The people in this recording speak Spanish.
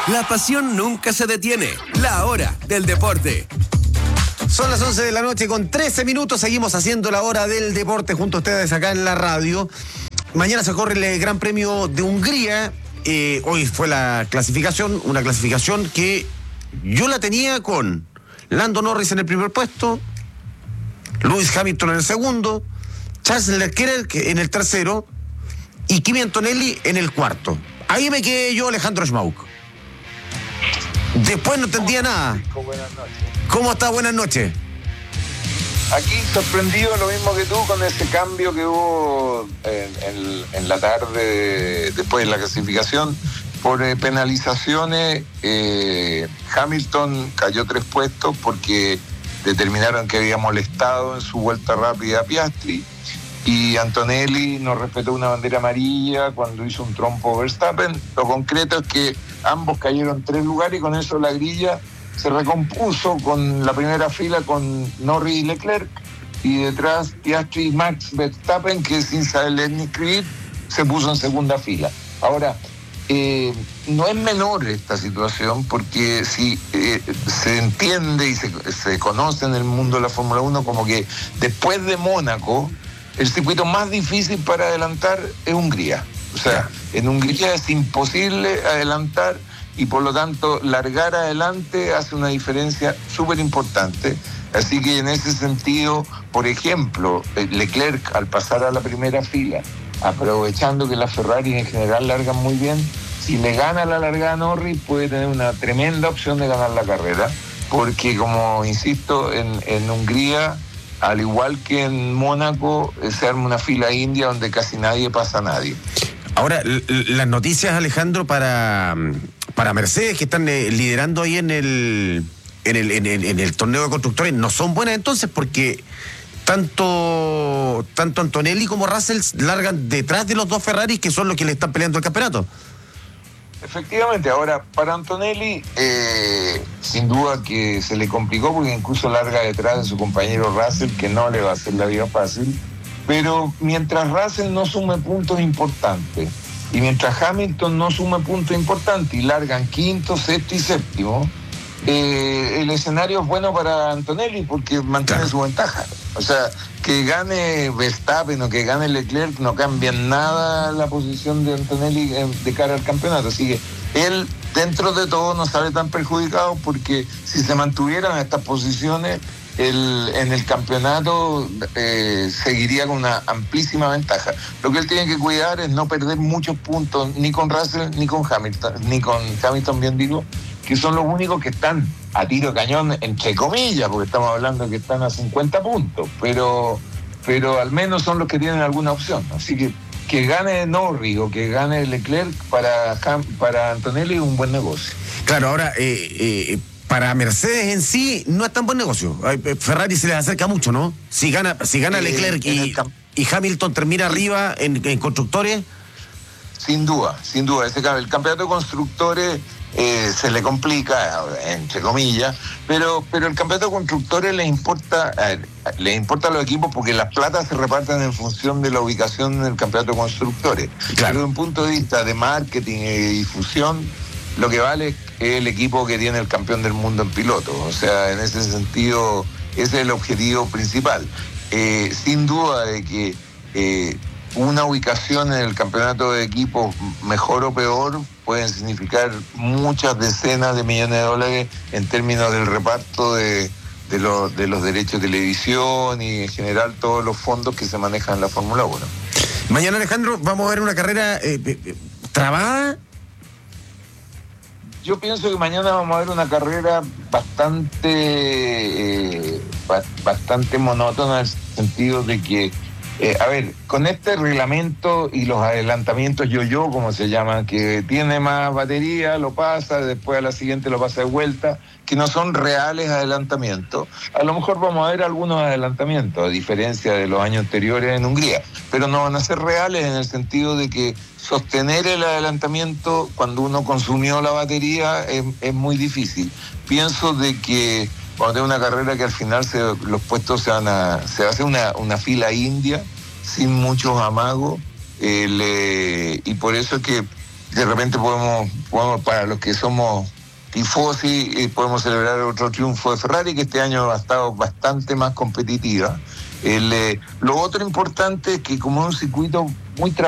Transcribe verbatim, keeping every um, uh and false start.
La pasión nunca se detiene. La hora del deporte. Son las once de la noche con trece minutos. Seguimos haciendo la hora del deporte junto a ustedes acá en la radio. Mañana se corre el Gran Premio de Hungría. Eh, hoy fue la clasificación, una clasificación que yo la tenía con Lando Norris en el primer puesto, Lewis Hamilton en el segundo, Charles Leclerc en el tercero y Kimi Antonelli en el cuarto. Ahí me quedé yo, Alejandro Schmauk. Después no entendía nada. Buenas noches. ¿Cómo está? Buenas noches. Aquí sorprendido, lo mismo que tú, con ese cambio que hubo en, en, en la tarde después de la clasificación por eh, penalizaciones. eh, Hamilton cayó tres puestos porque determinaron que había molestado en su vuelta rápida a Piastri, y Antonelli no respetó una bandera amarilla cuando hizo un trompo Verstappen. Lo concreto es que ambos cayeron tres lugares y con eso la grilla se recompuso con la primera fila con Norris y Leclerc, y detrás Piastri y Max Verstappen, que sin saber ni escribir se puso en segunda fila. Ahora, eh, no es menor esta situación, porque si eh, se entiende y se, se conoce en el mundo de la Fórmula uno como que después de Mónaco el circuito más difícil para adelantar es Hungría. O sea, en Hungría es imposible adelantar, y por lo tanto largar adelante hace una diferencia súper importante. Así que en ese sentido, por ejemplo, Leclerc al pasar a la primera fila, aprovechando que las Ferrari en general largan muy bien, si le gana la largada a Norris puede tener una tremenda opción de ganar la carrera, porque como insisto, en, en Hungría, al igual que en Mónaco, se arma una fila india donde casi nadie pasa a nadie. Ahora, l- las noticias, Alejandro, para, para Mercedes, que están eh, liderando ahí en el, en, el, en, el, en el torneo de constructores, no son buenas entonces, porque tanto, tanto Antonelli como Russell largan detrás de los dos Ferraris, que son los que le están peleando el campeonato. Efectivamente, ahora para Antonelli eh, sin duda que se le complicó, porque incluso larga detrás de su compañero Russell, que no le va a hacer la vida fácil, pero mientras Russell no sume puntos importantes y mientras Hamilton no sume puntos importantes y largan quinto, sexto y séptimo, eh, el escenario es bueno para Antonelli porque mantiene claro. su ventaja. O sea, que gane Verstappen o que gane Leclerc no cambia nada la posición de Antonelli de cara al campeonato. Así que él, dentro de todo, no sale tan perjudicado, porque si se mantuvieran estas posiciones, el, en el campeonato eh, seguiría con una amplísima ventaja. Lo que él tiene que cuidar es no perder muchos puntos, ni con Russell, ni con Hamilton, ni con Hamilton, bien digo, que son los únicos que están a tiro de cañón, entre comillas, porque estamos hablando de que están a cincuenta puntos, pero, pero al menos son los que tienen alguna opción. Así que que gane Norris o que gane Leclerc para, para Antonelli es un buen negocio. Claro, ahora, eh, eh, para Mercedes en sí no es tan buen negocio. Ferrari se les acerca mucho, ¿no? Si gana, si gana eh, Leclerc y, y Hamilton termina arriba en, en constructores. Sin duda, sin duda. Ese, el campeonato de constructores eh, se le complica, entre comillas, pero, pero el campeonato de constructores les importa, eh, les importa a los equipos porque las platas se reparten en función de la ubicación en el campeonato de constructores. Claro. Pero desde un punto de vista de marketing y difusión, lo que vale es el equipo que tiene el campeón del mundo en piloto. O sea, en ese sentido, ese es el objetivo principal. Eh, sin duda de que eh, una ubicación en el campeonato de equipos, mejor o peor, pueden significar muchas decenas de millones de dólares en términos del reparto de, de, lo, de los derechos de televisión y en general todos los fondos que se manejan en la Fórmula uno. Mañana, Alejandro, vamos a ver una carrera eh, eh, trabada. Yo pienso que mañana vamos a ver una carrera bastante eh, bastante monótona, en el sentido de que Eh, a ver, con este reglamento y los adelantamientos yo-yo, como se llaman, que tiene más batería, lo pasa, después a la siguiente lo pasa de vuelta, que no son reales adelantamientos. A lo mejor vamos a ver algunos adelantamientos, a diferencia de los años anteriores en Hungría, pero no van a ser reales en el sentido de que sostener el adelantamiento cuando uno consumió la batería es, es muy difícil. Pienso de que cuando hay una carrera que al final se, los puestos se van a, se hace una, una fila india sin muchos amagos, eh, le, y por eso es que de repente podemos, podemos para los que somos tifosi, eh, podemos celebrar otro triunfo de Ferrari, que este año ha estado bastante más competitiva. El, eh, lo otro importante es que como es un circuito muy